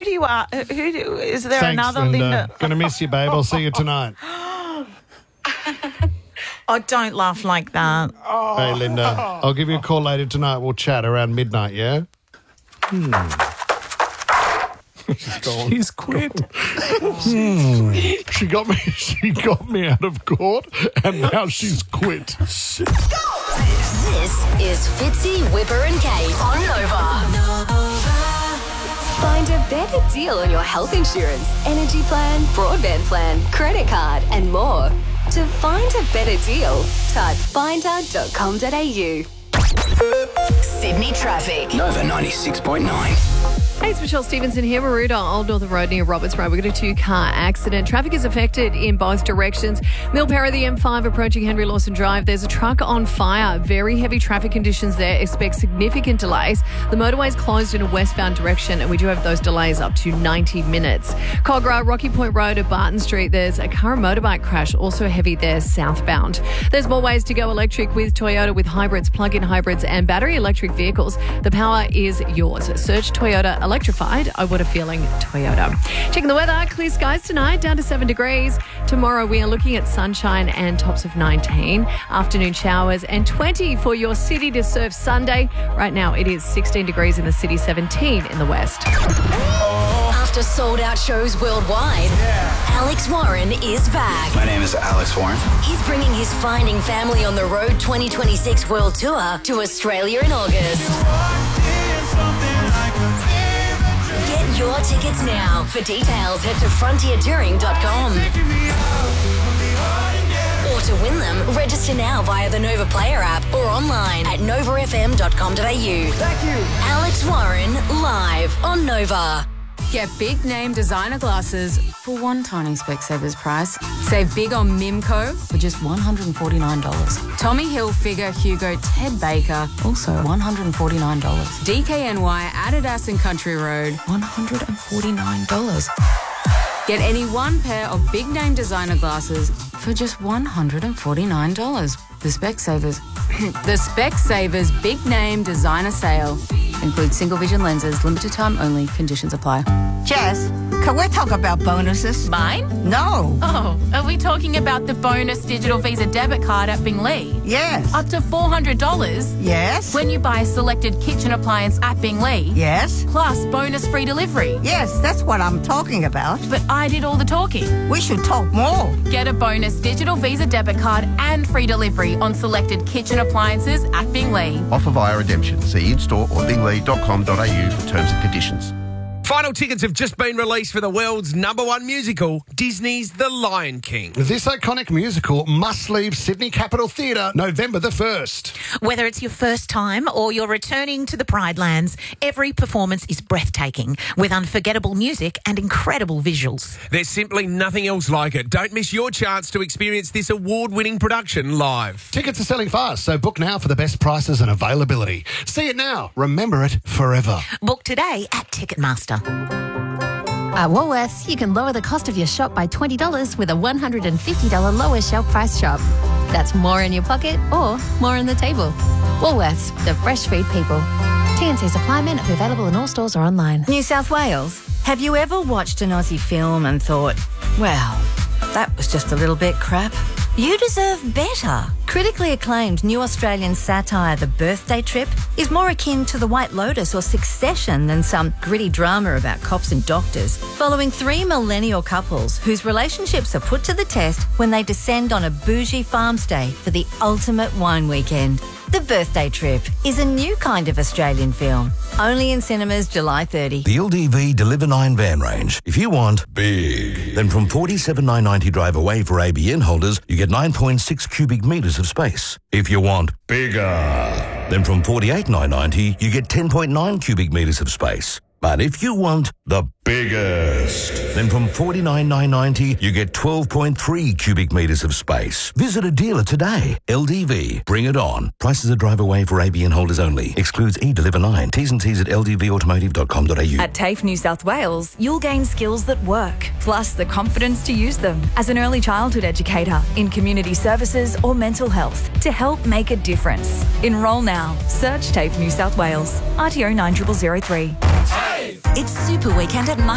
do you is there Thanks, another Linda? Gonna miss you, babe. I'll see you tonight. Oh, don't laugh like that. Hey, Linda, I'll give you a call later tonight. We'll chat around midnight, yeah? She's gone. She's quit. She got me out of court, and now she's quit. This is Fitzy, Whipper and Kate on Nova. Find a better deal on your health insurance, energy plan, broadband plan, credit card and more. To find a better deal, type finder.com.au. Sydney traffic. Nova 96.9. Hey, it's Michelle Stevenson here. Maroota, Old Northern Road near Roberts Road. We've got a two-car accident. Traffic is affected in both directions. Milperra, the M5 approaching Henry Lawson Drive. There's a truck on fire. Very heavy traffic conditions there. Expect significant delays. The motorway's closed in a westbound direction, and we do have those delays up to 90 minutes. Cogra, Rocky Point Road at Barton Street. There's a car and motorbike crash, also heavy there southbound. There's more ways to go electric with Toyota with hybrids, plug-in hybrids, and battery electric vehicles. The power is yours. Search Toyota Electrified. I What a Feeling Toyota. Checking the weather. Clear skies tonight, down to 7 degrees. Tomorrow we are looking at sunshine and tops of 19. Afternoon showers and 20 for your City to Surf Sunday. Right now it is 16 degrees in the city, 17 in the west. After sold-out shows worldwide, Alex Warren is back. My name is Alex Warren. He's bringing his Finding Family on the Road 2026 World Tour to Australia in August. Get your tickets now. For details, head to frontiertouring.com. Or to win them, register now via the Nova Player app or online at novafm.com.au. Thank you. Alex Warren, live on Nova. Get big name designer glasses for one tiny Specsavers price. Save big on Mimco for just $149. Tommy Hilfiger, Hugo, Ted Baker, also $149. DKNY, Adidas and Country Road, $149. Get any one pair of big name designer glasses for just $149. The Specsavers Big Name Designer Sale. Includes single vision lenses, limited time only, conditions apply. Jess, can we talk about bonuses? Mine? No. Oh, are we talking about the bonus digital Visa debit card at Binglee? Yes. Up to $400? Yes. When you buy a selected kitchen appliance at Binglee? Yes. Plus bonus free delivery? Yes, that's what I'm talking about. But I did all the talking. We should talk more. Get a bonus digital Visa debit card and free delivery on selected kitchen appliances at Binglee. Offer via redemption. See in-store or binglee.com.au for terms and conditions. Final tickets have just been released for the world's #1 musical, Disney's The Lion King. This iconic musical must leave Sydney Capitol Theatre November the 1st. Whether it's your first time or you're returning to the Pride Lands, every performance is breathtaking with unforgettable music and incredible visuals. There's simply nothing else like it. Don't miss your chance to experience this award-winning production live. Tickets are selling fast, so book now for the best prices and availability. See it now. Remember it forever. Book today at Ticketmaster. At Woolworths, you can lower the cost of your shop by $20 with a $150 lower shelf price shop. That's more in your pocket or more on the table. Woolworths, the fresh food people. T&C supply may not be available in all stores or online. New South Wales, have you ever watched an Aussie film and thought, well, that was just a little bit crap? You deserve better. Critically acclaimed new Australian satire The Birthday Trip is more akin to The White Lotus or Succession than some gritty drama about cops and doctors, following 3 millennial couples whose relationships are put to the test when they descend on a bougie farm stay for the ultimate wine weekend. The Birthday Trip is a new kind of Australian film, only in cinemas July 30. The LDV Deliver 9 van range. If you want big, then from $47,990 drive away for ABN holders, you get 9.6 cubic metres of space. If you want bigger, then from $48,990 you get 10.9 cubic metres of space. But if you want the biggest, then from $49,990 you get 12.3 cubic metres of space. Visit a dealer today. LDV. Bring it on. Prices are drive away for ABN holders only. Excludes eDeliver 9. T's and C's at ldvautomotive.com.au. At TAFE New South Wales, you'll gain skills that work, plus the confidence to use them as an early childhood educator in community services or mental health to help make a difference. Enrol now. Search TAFE New South Wales. RTO 9003. It's Super Weekend at